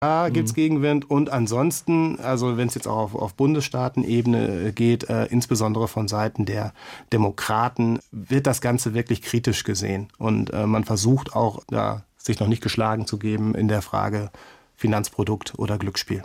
Da gibt es Gegenwind und ansonsten, also wenn es jetzt auch auf Bundesstaatenebene geht, insbesondere von Seiten der Demokraten, wird das Ganze wirklich kritisch gesehen. Und man versucht auch, sich noch nicht geschlagen zu geben in der Frage Finanzprodukt oder Glücksspiel.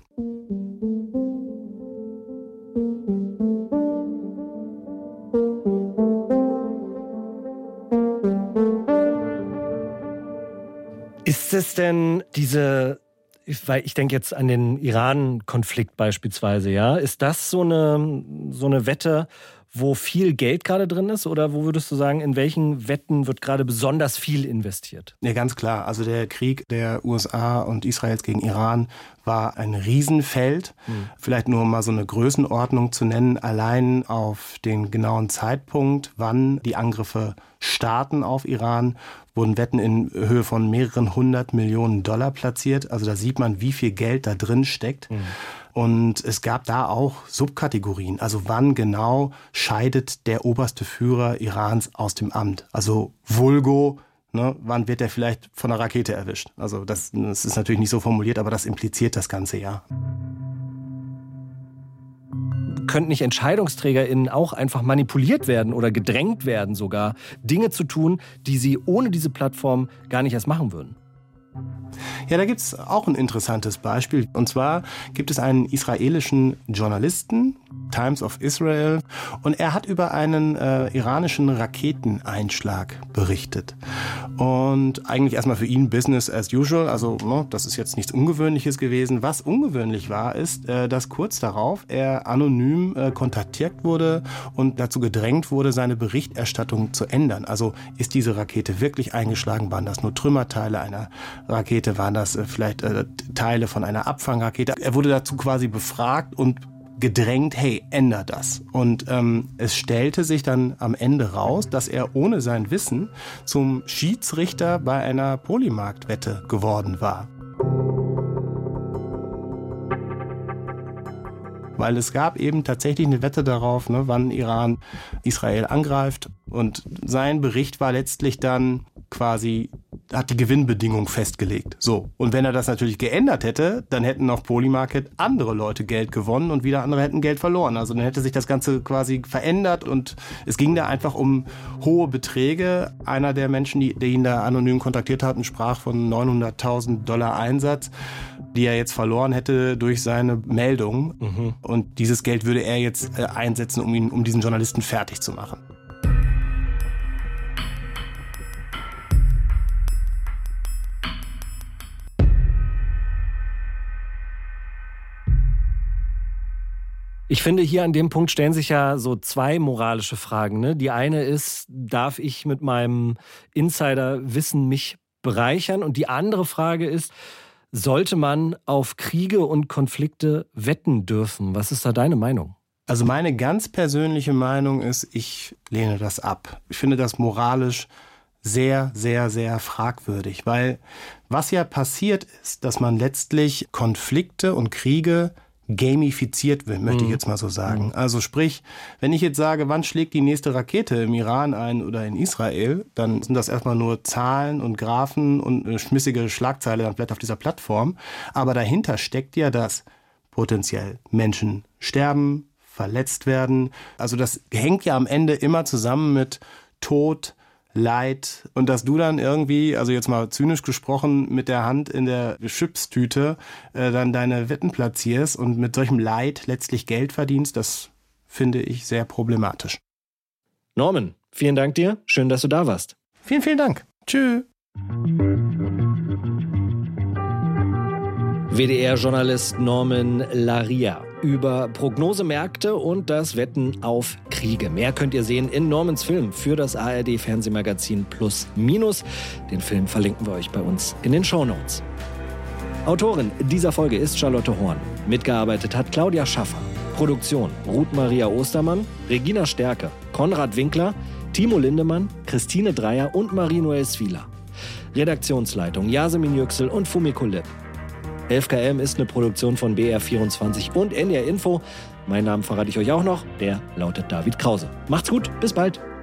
Ist es denn weil ich denke jetzt an den Iran-Konflikt beispielsweise, ja? Ist das so eine Wette, wo viel Geld gerade drin ist? Oder wo würdest du sagen, in welchen Wetten wird gerade besonders viel investiert? Ja, ganz klar. Also der Krieg der USA und Israels gegen Iran war ein Riesenfeld. Vielleicht nur um mal so eine Größenordnung zu nennen. Allein auf den genauen Zeitpunkt, wann die Angriffe starten auf Iran, wurden Wetten in Höhe von mehreren 100 Millionen Dollar platziert. Also da sieht man, wie viel Geld da drin steckt. Und es gab da auch Subkategorien. Also wann genau scheidet der oberste Führer Irans aus dem Amt? Also vulgo, wann wird er vielleicht von einer Rakete erwischt? Also das ist natürlich nicht so formuliert, aber das impliziert das Ganze ja. Könnten nicht EntscheidungsträgerInnen auch einfach manipuliert werden oder gedrängt werden sogar, Dinge zu tun, die sie ohne diese Plattform gar nicht erst machen würden? Ja, da gibt es auch ein interessantes Beispiel. Und zwar gibt es einen israelischen Journalisten, Times of Israel, und er hat über einen iranischen Raketeneinschlag berichtet. Und eigentlich erstmal für ihn Business as usual, also das ist jetzt nichts Ungewöhnliches gewesen. Was ungewöhnlich war, ist, dass kurz darauf er anonym kontaktiert wurde und dazu gedrängt wurde, seine Berichterstattung zu ändern. Also ist diese Rakete wirklich eingeschlagen? Waren das nur Trümmerteile einer Rakete? Waren das vielleicht Teile von einer Abfangrakete? Er wurde dazu quasi befragt und gedrängt, hey, änder das. Und es stellte sich dann am Ende raus, dass er ohne sein Wissen zum Schiedsrichter bei einer Polymarktwette geworden war. Weil es gab eben tatsächlich eine Wette darauf, wann Iran Israel angreift. Und sein Bericht war letztlich dann quasi, hat die Gewinnbedingung festgelegt. So. Und wenn er das natürlich geändert hätte, dann hätten auf Polymarket andere Leute Geld gewonnen und wieder andere hätten Geld verloren. Also dann hätte sich das Ganze quasi verändert und es ging da einfach um hohe Beträge. Einer der Menschen, die ihn da anonym kontaktiert hatten, sprach von $900.000 Einsatz, die er jetzt verloren hätte durch seine Meldung. Und dieses Geld würde er jetzt einsetzen, um diesen Journalisten fertig zu machen. Ich finde, hier an dem Punkt stellen sich ja so zwei moralische Fragen. Ne? Die eine ist, darf ich mit meinem Insiderwissen mich bereichern? Und die andere Frage ist, sollte man auf Kriege und Konflikte wetten dürfen? Was ist da deine Meinung? Also meine ganz persönliche Meinung ist, ich lehne das ab. Ich finde das moralisch sehr, sehr, sehr fragwürdig. Weil was ja passiert ist, dass man letztlich Konflikte und Kriege gamifiziert wird, möchte ich jetzt mal so sagen. Also sprich, wenn ich jetzt sage, wann schlägt die nächste Rakete im Iran ein oder in Israel, dann sind das erstmal nur Zahlen und Graphen und eine schmissige Schlagzeile dann vielleicht auf dieser Plattform. Aber dahinter steckt ja, dass potenziell Menschen sterben, verletzt werden. Also das hängt ja am Ende immer zusammen mit Tod, Leid und dass du dann irgendwie, also jetzt mal zynisch gesprochen, mit der Hand in der Chipstüte dann deine Wetten platzierst und mit solchem Leid letztlich Geld verdienst, das finde ich sehr problematisch. Norman, vielen Dank dir. Schön, dass du da warst. Vielen, vielen Dank. Tschüss. WDR-Journalist Norman Laria über Prognosemärkte und das Wetten auf Kriege. Mehr könnt ihr sehen in Normans Film für das ARD-Fernsehmagazin Plus Minus. Den Film verlinken wir euch bei uns in den Shownotes. Autorin dieser Folge ist Charlotte Horn. Mitgearbeitet hat Claudia Schaffer. Produktion Ruth Maria Ostermann, Regina Stärke, Konrad Winkler, Timo Lindemann, Christine Dreier und Marie-Noël Swieler. Redaktionsleitung Yasemin Yüksel und Fumiko Lipp. 11KM ist eine Produktion von BR24 und NDR Info. Meinen Namen verrate ich euch auch noch, der lautet David Krause. Macht's gut, bis bald.